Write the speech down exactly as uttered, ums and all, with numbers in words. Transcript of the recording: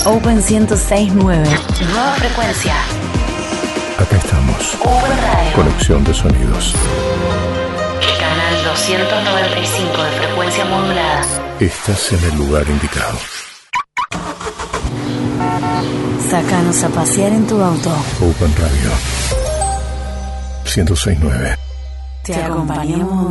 Open ciento seis punto nueve. Nueva frecuencia. Acá estamos. Open Radio. Conexión de sonidos. Canal doscientos noventa y cinco de frecuencia modulada. Estás en el lugar indicado. Sácanos a pasear en tu auto. Open Radio ciento seis punto nueve. Te acompañamos